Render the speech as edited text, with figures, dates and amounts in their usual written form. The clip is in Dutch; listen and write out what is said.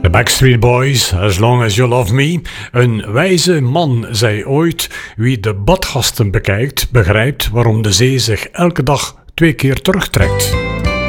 The Backstreet Boys, As Long As You Love Me. Een wijze man zei ooit: wie de badgasten bekijkt, begrijpt waarom de zee zich elke dag 2 keer terugtrekt.